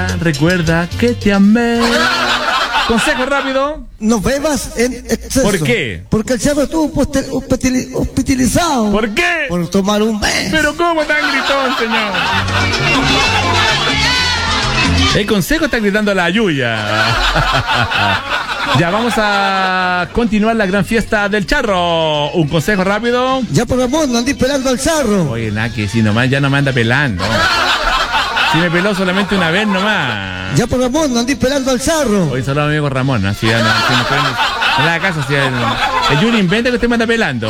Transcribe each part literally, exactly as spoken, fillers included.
recuerda que te amé. Consejo rápido. No bebas en exceso. ¿Por qué? Porque el charro estuvo hospitali- hospitalizado. ¿Por qué? Por tomar un beso. Pero ¿cómo tan gritón, señor? El consejo está gritando a la Yuya. Ya vamos a continuar la gran fiesta del charro. Un consejo rápido. Ya por amor, no andís pelando al charro. Oye, nada, que si nomás ya no me anda pelando. Si me peló solamente una vez nomás. Ya por amor, no andís pelando al charro. Hoy solo mi amigo Ramón, ¿no? Si ya no, si no, pueden, no le haga caso, si el, el Yuri inventa que usted me anda pelando.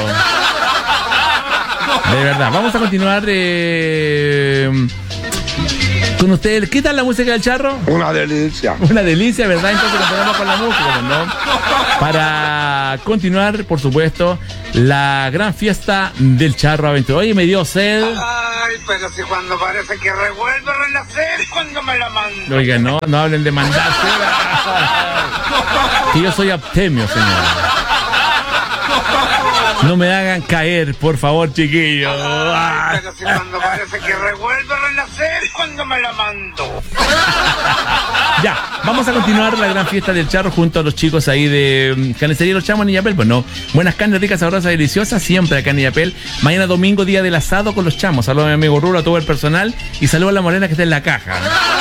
De verdad, vamos a continuar eh, con ustedes. ¿Qué tal la música del charro? Una delicia. Una delicia, ¿verdad? Entonces continuamos con la música, ¿no? Para continuar, por supuesto, la gran fiesta del charro aventura. Oye, me dio sed. Ay, pero si cuando parece que revuelve a renacer cuando me la mando. Oiga, no, no hablen de mandarse. Que yo soy abstemio, señor. No me hagan caer, por favor, chiquillos. Ay, pero si cuando parece que revuelve a renacer cuando me la mando. Ya, vamos a continuar la gran fiesta del charro junto a los chicos ahí de Carnicería Los Chamos en Illapel. Pues no, buenas carnes ricas, sabrosas, deliciosas, siempre acá en Illapel. Mañana domingo, día del asado con los chamos. Saludos a mi amigo Rulo, a todo el personal y saludos a la morena que está en la caja.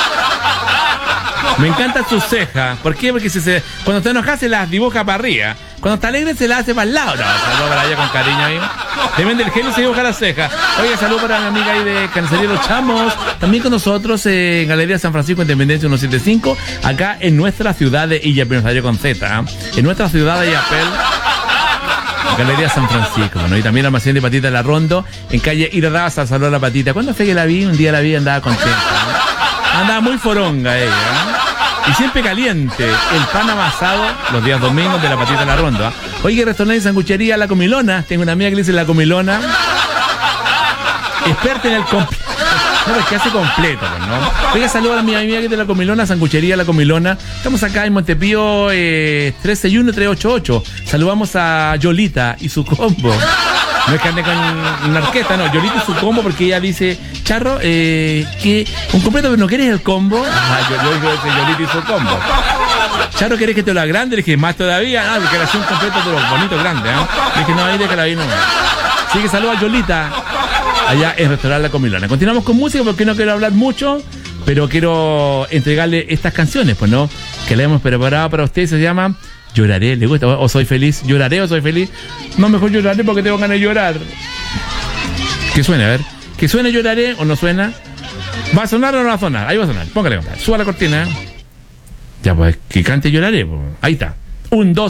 Me encanta su ceja. ¿Por qué? Porque si se, cuando está enojada se las dibuja para arriba. Cuando está alegre se las hace para el lado. No, saludos para ella con cariño ahí. También del genio se dibuja la ceja. Oye, saludos para mi amiga ahí de Carnicería Los Chamos. También con nosotros en Galería San Francisco, Independencia ciento setenta y cinco. Acá en nuestra ciudad de Illapel. Salió con Z. ¿eh? En nuestra ciudad de Illapel. Galería San Francisco, ¿no? Y también almacén de Patita La Rondo, en calle Irraza. Saludos a la Patita. ¿Cuándo fue que la vi? Un día la vi y andaba contenta, ¿no? Andaba muy foronga ella, ¿no? Y siempre caliente, el pan amasado los días domingos de la Patita La Rondo. ¿eh? Oye, restaurante y sanguchería La Comilona. Tengo una amiga que le dice La Comilona. Experta en el completo. No, es que hace completo, ¿no? Oiga, saludos a mi amiga que es de La Comilona, sanguchería La Comilona. Estamos acá en Montepío eh, tres seis uno tres ocho ocho. Saludamos a Yolita y su combo. No es que ande con una orquesta, no. Yolita y su combo, porque ella dice, Charro, eh, que un completo, pero no quieres el combo. Ah, yo, yo digo ese Yolita y su combo. Charro, ¿querés que te lo agrande? Le dije, más todavía. Ah, porque era así un completo de los bonitos grandes, ¿eh? Le dije, no, ahí déjala ahí nomás. Así que saludos a Yolita, allá en Restaurante La Comilona. Continuamos con música porque no quiero hablar mucho, pero quiero entregarle estas canciones, pues, ¿no? Que le hemos preparado para ustedes. Se llama Lloraré, ¿le gusta? ¿O soy feliz? ¿Lloraré o soy feliz? No, mejor lloraré porque tengo ganas de llorar. Que suene, a ver. Que suene Lloraré o no suena. ¿Va a sonar o no va a sonar? Ahí va a sonar. Póngale, suba la cortina. Ya, pues, que cante Lloraré. Pues. Ahí está. Un, dos.